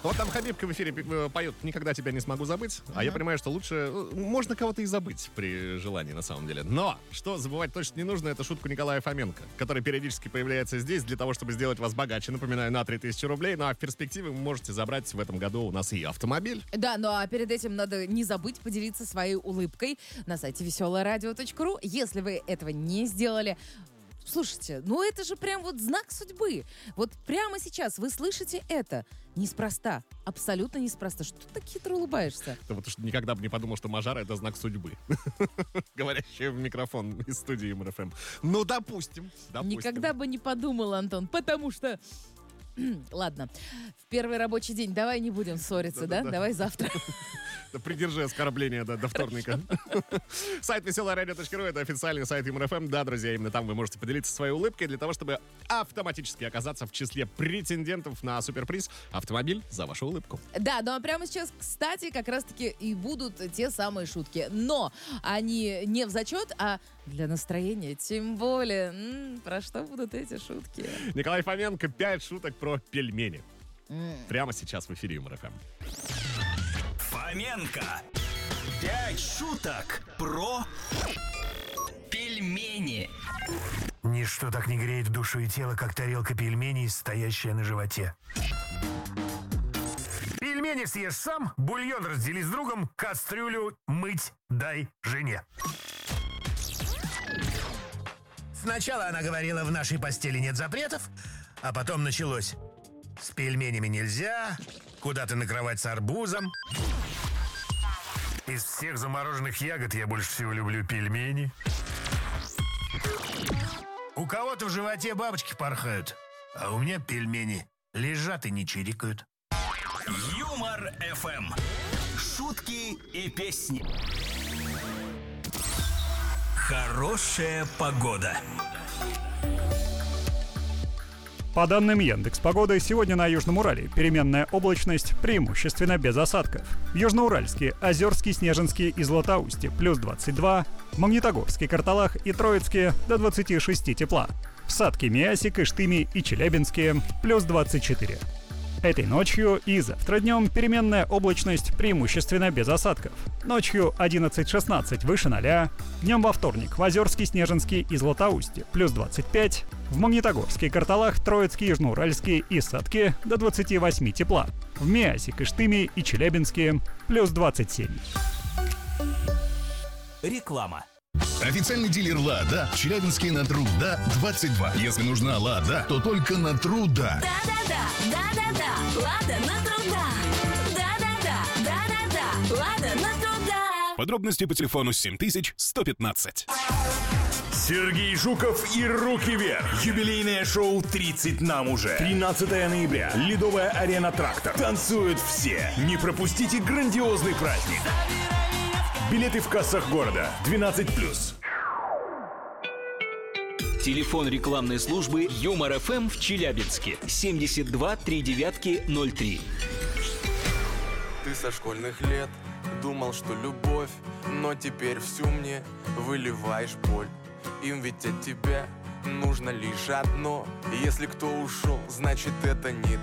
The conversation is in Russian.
Вот там Хабибка в эфире поет «Никогда тебя не смогу забыть», а я понимаю, что лучше... Можно кого-то и забыть при желании, на самом деле. Но что забывать точно не нужно, это шутку Николая Фоменко, который периодически появляется здесь для того, чтобы сделать вас богаче. Напоминаю, на 3000 рублей. Ну а в перспективе вы можете забрать в этом году у нас и автомобиль. Да, ну а перед этим надо не забыть поделиться своей улыбкой на сайте веселорадио.ру. Если вы этого не сделали... Слушайте, ну это же прям вот знак судьбы. Вот прямо сейчас вы слышите это. Неспроста. Абсолютно неспроста. Что ты так хитро улыбаешься? Потому что никогда бы не подумал, что мажара — это знак судьбы. Говорящая в микрофон из студии Юмор ФМ. Ну, допустим. Никогда бы не подумал, Антон, потому что... Ладно, в первый рабочий день давай не будем ссориться, да? Давай завтра. Придержи оскорбление до вторника. Сайт веселорадио.ру — это официальный сайт Юмор ФМ. Да, друзья, именно там вы можете поделиться своей улыбкой для того, чтобы автоматически оказаться в числе претендентов на суперприз «Автомобиль за вашу улыбку». Да, ну а прямо сейчас, кстати, как раз-таки и будут те самые шутки. Но они не в зачет, а для настроения. Тем более, про что будут эти шутки? Николай Фоменко, 5 шуток про пельмени. Прямо сейчас в эфире Юмор ФМ. Фоменко. 5 шуток про пельмени. Ничто так не греет душу и тело, как тарелка пельменей, стоящая на животе. Пельмени съешь сам, бульон раздели с другом, кастрюлю мыть дай жене. Сначала она говорила, в нашей постели нет запретов, а потом началось. С пельменями нельзя, куда-то на кровать с арбузом. Из всех замороженных ягод я больше всего люблю пельмени. У кого-то в животе бабочки порхают, а у меня пельмени лежат и не чирикают. Юмор ФМ. Шутки и песни. Хорошая погода. По данным Яндекс.Погоды, сегодня на Южном Урале переменная облачность, преимущественно без осадков. В Южноуральске, Озерске, Снежинске и Златоусте плюс 22, в Магнитогорске, Карталах и Троицке до 26 тепла. В Сатке, Миасе, Кыштыме и Челябинске плюс 24. Этой ночью и завтра днем переменная облачность, преимущественно без осадков. Ночью 11-16 выше 0, днем во вторник в Озерске, Снежинске и Златоусте плюс 25, в Магнитогорске, Карталах, Троицке, Южноуральске и Сатке до 28 тепла, в Миасе, Кыштыме и Челябинске плюс 27. Реклама. Официальный дилер «Лада» в Челябинске на Труда 22. Если нужна «Лада», то только на Труда. Да-да-да, «Лада» на Труда. Да-да-да, «Лада» на Труда. Подробности по телефону 7115. Сергей Жуков и «Руки вверх». Юбилейное шоу «30 нам уже». 13 ноября. Ледовая арена «Трактор». Танцуют все. Не пропустите грандиозный праздник. Билеты в кассах города. 12+. Телефон рекламной службы Юмор ФМ в Челябинске. 72 39 03. Ты со школьных лет думал, что любовь, но теперь всю мне выливаешь боль. Им ведь от тебя нужно лишь одно. Если кто ушел, значит это не